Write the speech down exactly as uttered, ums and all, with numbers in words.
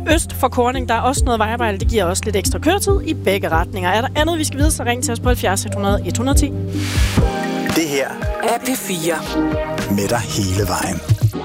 øst for Korning. Der er også noget vejarbejde. Det giver også lidt ekstra køretid i begge retninger. Er der andet, vi skal vide, så ring til os på halvfjerds et hundrede et hundrede og ti. Det her er P fire. Med dig hele vejen.